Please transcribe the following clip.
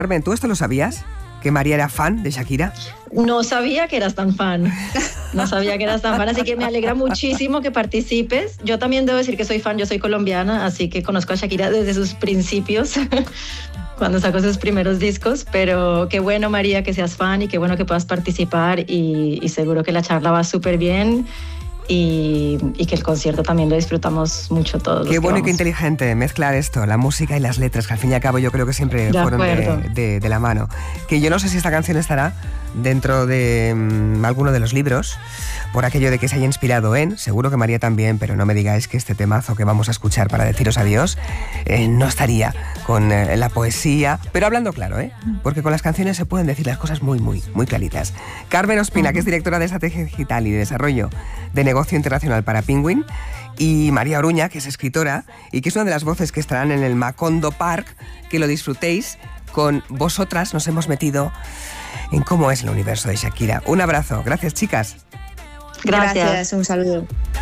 Carmen, ¿tú esto lo sabías? ¿Que María era fan de Shakira? No sabía que eras tan fan. No sabía que eras tan fan, así que me alegra muchísimo que participes. Yo también debo decir que soy fan, yo soy colombiana, así que conozco a Shakira desde sus principios, cuando sacó sus primeros discos, pero qué bueno, María, que seas fan y qué bueno que puedas participar y seguro que la charla va súper bien. Y que el concierto también lo disfrutamos mucho todos. Qué bueno y qué inteligente mezclar esto, la música y las letras, que al fin y al cabo yo creo que siempre fueron de la mano. Que yo no sé si esta canción estará dentro de alguno de los libros, por aquello de que se haya inspirado en, seguro que María también, pero no me digáis que este temazo que vamos a escuchar para deciros adiós no estaría con la poesía, pero hablando claro, porque con las canciones se pueden decir las cosas muy, muy, muy claritas. Carmen Ospina, que es directora de Estrategia Digital y de Desarrollo de Negocio Internacional para Penguin, y María Oruña, que es escritora y que es una de las voces que estarán en el Macondo Park, que lo disfrutéis. Con vosotras nos hemos metido en cómo es el universo de Shakira. Un abrazo. Gracias, chicas. Gracias, un saludo.